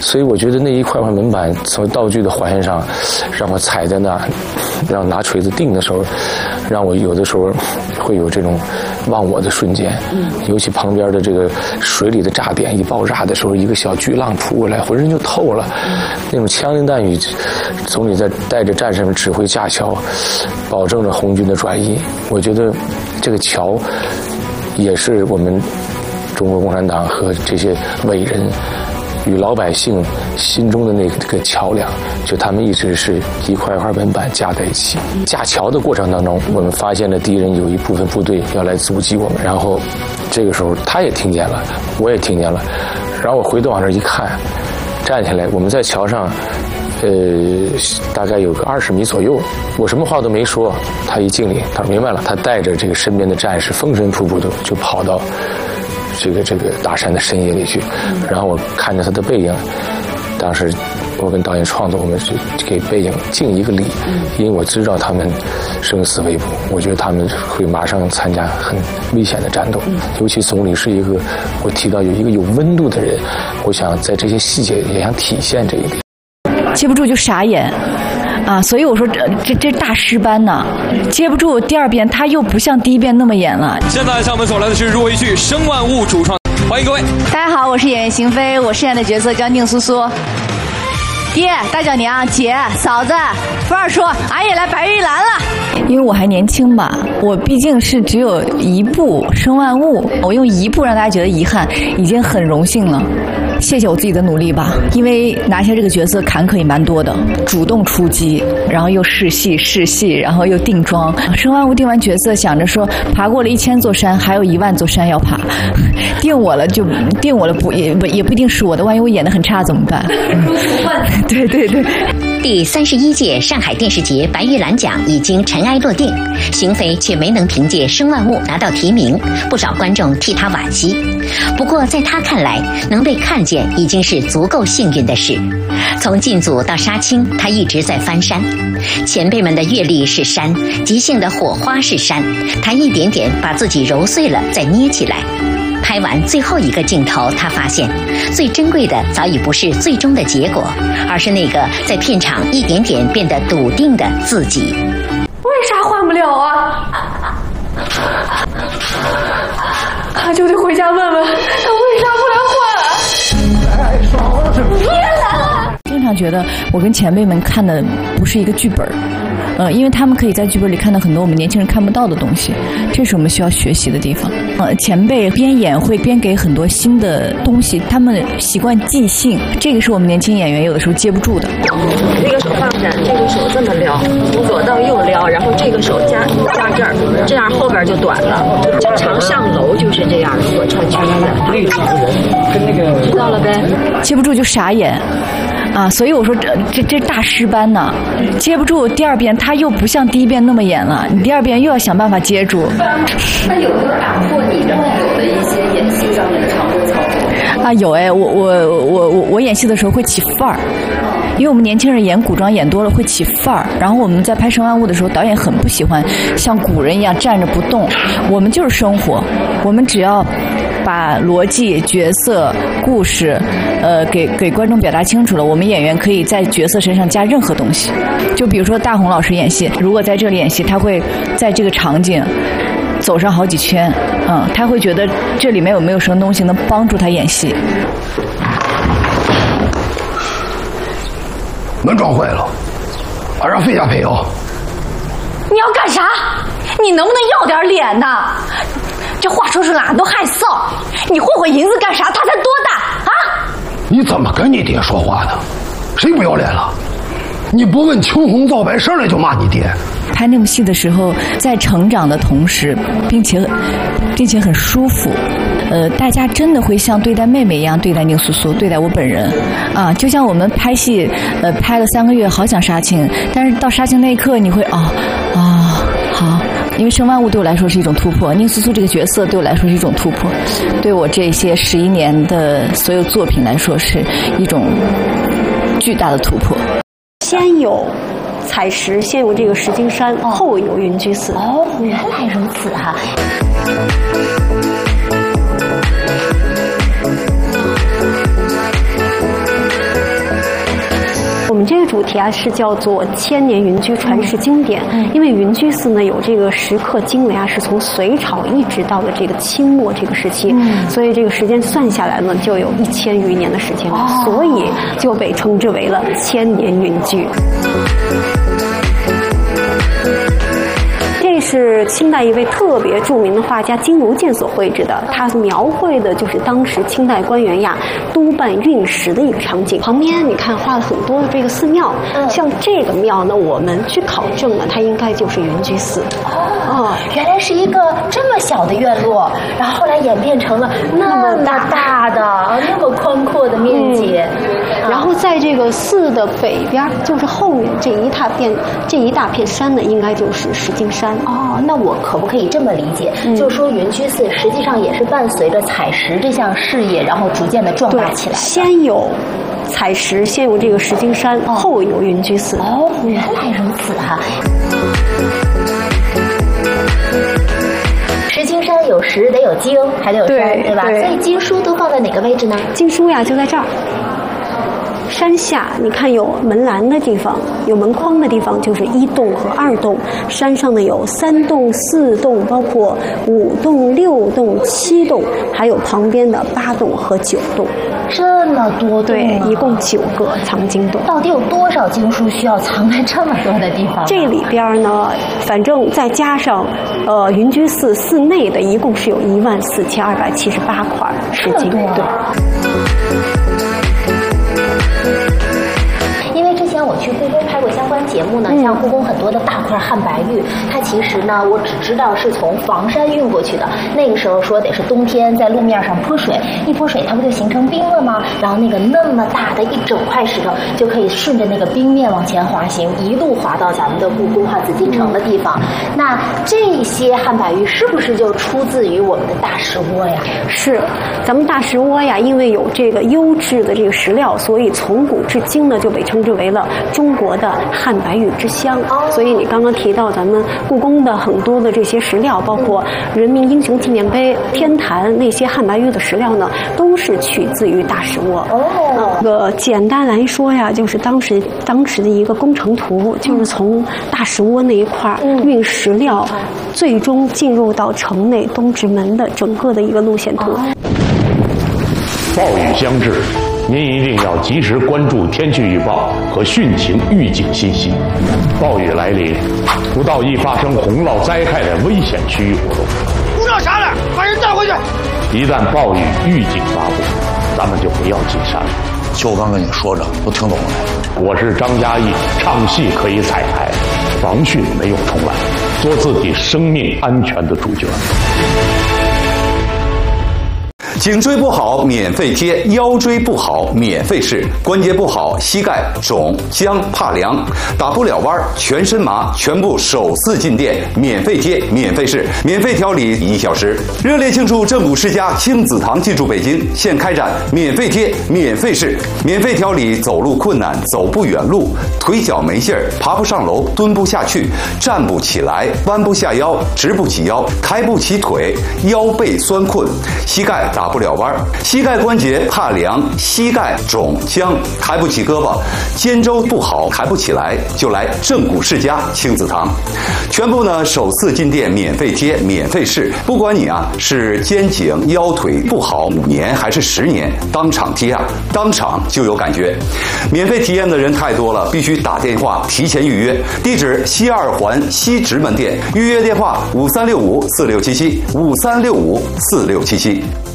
所以我觉得那一块门板从道具的还原上，让我踩在那，让拿锤子定的时候，让我有的时候会有这种忘我的瞬间。尤其旁边的这个水里的炸点一爆炸的时候，一个小巨浪扑过来，浑身就透了。那种枪林弹雨，总理在带着战士们指挥架桥，保证着红军的转移。我觉得这个桥也是我们中国共产党和这些伟人与老百姓心中的那个桥梁，就他们一直是一块块门板架在一起。架桥的过程当中，我们发现了敌人有一部分部队要来阻击我们，然后这个时候他也听见了，我也听见了，然后我回头往这一看，站起来，我们在桥上大概有个20米左右，我什么话都没说，他一敬礼，他说明白了，他带着这个身边的战士风尘仆仆的就跑到这个大山的深夜里去，然后我看着他的背影，当时我跟导演创作，我们是给背影敬一个礼，因为我知道他们生死未卜，我觉得他们会马上参加很危险的战斗，尤其总理是一个我提到有一个有温度的人，我想在这些细节也想体现这一点。 接不住就傻眼啊！所以我说这大师班呢，接不住第二遍他又不像第一遍那么演了。 现在向我们走来的是入围剧《生万物》主创，欢迎各位。 大家好，我是演员邢菲，我饰演的角色叫宁苏苏。爹、大脚娘、姐、嫂子、福二叔，俺也来白玉兰了。因为我还年轻吧，我毕竟是只有一部《生万物》，我用一部让大家觉得遗憾，已经很荣幸了。谢谢我自己的努力吧，因为拿下这个角色坎坷也蛮多的，主动出击，然后又试戏，然后又定妆。生万物定完角色，想着说爬过了1000座山，还有10000座山要爬，定我了就定我了，也不一定是我的，万一我演得很差怎么办？对。 第31届上海电视节白玉兰奖已经尘埃落定，邢菲却没能凭借《生万物》拿到提名，不少观众替她惋惜。不过在她看来，能被看见已经是足够幸运的事。从进组到杀青，她一直在翻山，前辈们的阅历是山，即兴的火花是山，她一点点把自己揉碎了再捏起来。拍完最后一个镜头，他发现最珍贵的早已不是最终的结果，而是那个在片场一点点变得笃定的自己。 为啥换不了啊？他就得回家问问他为啥不来换啊？哎，爽了是不是？别来了！ 经常觉得我跟前辈们看的不是一个剧本。因为他们可以在剧本里看到很多我们年轻人看不到的东西，这是我们需要学习的地方。前辈边演会边给很多新的东西，他们习惯即兴，这个是我们年轻演员有的时候接不住的。 这个手放下，这个手这么撩，从左到右撩，然后这个手加这儿，这样后边就短了。经常上楼就是这样火穿圈的，那个跟那个知道了呗。 接不住就傻眼。啊，所以我说这大师班呢，接不住第二遍他又不像第一遍那么演了，你第二遍又要想办法接住。 那有没有打破你原来有的一些演戏上面的常规操作？ 啊，有哎，我演戏的时候会起范儿。因为我们年轻人演古装演多了会起范儿，然后我们在拍《生万物》的时候，导演很不喜欢像古人一样站着不动，我们就是生活，我们只要把逻辑、角色、故事，给观众表达清楚了，我们演员可以在角色身上加任何东西。就比如说大红老师演戏，如果在这里演戏，他会在这个场景走上好几圈，他会觉得这里面有没有什么东西能帮助他演戏。 门撞坏了，俺让费家赔啊！ 你要干啥？你能不能要点脸呐？这话说出来俺都害臊。你混混银子干啥？他才多大啊？ 你怎么跟你爹说话呢？谁不要脸了？你不问青红皂白，上来就骂你爹。 拍那部戏的时候，在成长的同时，并且很舒服。大家真的会像对待妹妹一样对待宁苏苏，对待我本人啊，就像我们拍戏，拍了3个月，好想杀青，但是到杀青那一刻，你会好，因为《生万物》对我来说是一种突破，宁苏苏这个角色对我来说是一种突破，对我这些11年的所有作品来说是一种巨大的突破。 先有采石，先有这个石景山，后有云居寺。 哦，原来如此啊！ 们这个主题啊是叫做千年云居传世经典，因为云居寺呢有这个石刻经文啊是从隋朝一直到了这个清末这个时期，所以这个时间算下来呢就有1000余年的时间了，所以就被称之为了千年云居。这是清代一位特别著名的画家金如建所绘制的，他描绘的就是当时清代官员呀督办运食的一个场景。旁边你看画了很多的这个寺庙，像这个庙呢，我们去考证了，它应该就是云居寺。 原来是一个这么小的院落，然后后来演变成了那么大的、那么宽阔的面积。 然后在这个寺的北边，就是后面这一大片山呢，应该就是石径山。 那我可不可以这么理解？就是说云居寺实际上也是伴随着采石这项事业，然后逐渐的壮大起来的。 先有采石，先有这个石径山，后有云居寺。 原来如此哈。石径山有石得有经，还得有山，对吧？所以经书都放在哪个位置呢？ 经书呀就在这儿。山下你看有门栏的地方，有门框的地方就是1洞和2洞，山上呢有3洞、4洞，包括5洞、6洞、7洞，还有旁边的8洞和9洞。 这么多洞， 对，一共9个藏经洞。 到底有多少经书需要藏在这么多的地方？ 这里边呢，反正再加上云居寺寺内的，一共是有14278块石经。对。 我去故宫拍过相关节目呢，像故宫很多的大块汉白玉，它其实呢，我只知道是从房山运过去的。那个时候说得是冬天在路面上泼水，一泼水它不就形成冰了吗？然后那么大的一整块石头就可以顺着那个冰面往前滑行，一路滑到咱们的故宫紫禁城的地方。那这些汉白玉是不是就出自于我们的大石窝呀？ 是，咱们大石窝呀，因为有这个优质的这个石料，所以从古至今呢就被称之为了中国的汉白玉之乡。所以你刚刚提到咱们故宫的很多的这些石料，包括人民英雄纪念碑、天坛那些汉白玉的石料呢，都是取自于大石窝。简单来说呀，就是当时的一个工程图，就是从大石窝那一块运石料，最终进入到城内东直门的整个的一个路线图。 暴雨将至，您一定要及时关注天气预报和汛情预警信息。暴雨来临，不到易发生洪涝灾害的危险区域活动。 鼓捣啥了？把人带回去！ 一旦暴雨预警发布，咱们就不要进山了。 就刚跟你说着，都听懂了没？ 我是张嘉译，唱戏可以彩排，防汛没有重来，做自己生命安全的主角。 颈椎不好免费贴，腰椎不好免费试，关节不好膝盖肿僵怕凉打不了弯全身麻，全部首次进店免费贴免费试，免费调理1小时。热烈庆祝正骨世家亲子堂进驻北京，现开展免费贴免费试，免费调理走路困难、走不远路、腿脚没劲儿、爬不上楼、蹲不下去、站不起来、弯不下腰、直不起腰、抬不起腿、腰背酸困、膝盖打不了弯，膝盖关节怕凉、膝盖肿僵、抬不起胳膊、肩周不好抬不起来，就来正骨世家亲子堂。全部呢首次进店免费贴免费试，不管你是肩颈腰腿不好5年还是10年，当场贴当场就有感觉。免费体验的人太多了，必须打电话提前预约。地址西2环西直门店，预约电话5365467753654677。